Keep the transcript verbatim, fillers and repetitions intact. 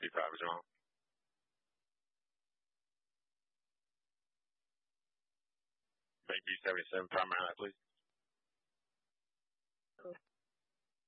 B five is wrong. Make B seventy-seven primary highlight, please.